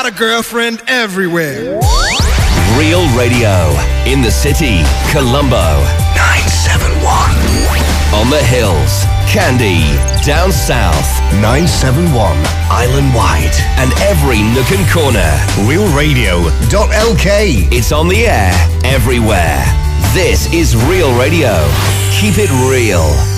Got a girlfriend everywhere. Real Radio. In the city, Colombo. 971. On the hills, Candy. Down south, 971. Island Wide. And every nook and corner. RealRadio.lk. It's on the air everywhere. This is Real Radio. Keep it real.